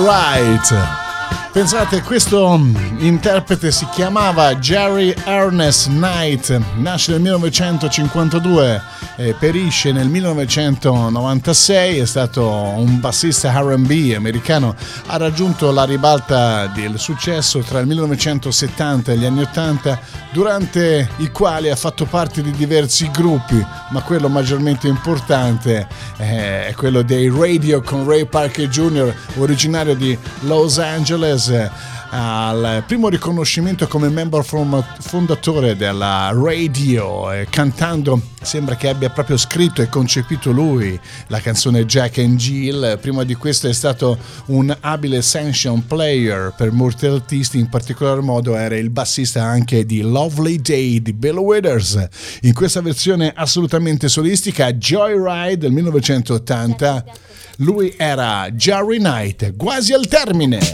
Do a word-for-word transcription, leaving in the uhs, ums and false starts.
Right. Pensate, questo interprete si chiamava Jerry Ernest Knight, nasce nel millenovecentocinquantadue e perisce nel millenovecentonovantasei, è stato un bassista R and B americano, ha raggiunto la ribalta del successo tra il millenovecentosettanta e gli anni ottanta, durante i quali ha fatto parte di diversi gruppi, ma quello maggiormente importante è quello dei Radio con Ray Parker Junior, originario di Los Angeles, al primo riconoscimento come membro fondatore della radio, e cantando sembra che abbia proprio scritto e concepito lui la canzone Jack and Jill. Prima di questo è stato un abile session player per molti artisti, in particolar modo era il bassista anche di Lovely Day di Bill Withers. In questa versione assolutamente solistica, Joyride del millenovecentottanta, lui era Jerry Knight, quasi al termine.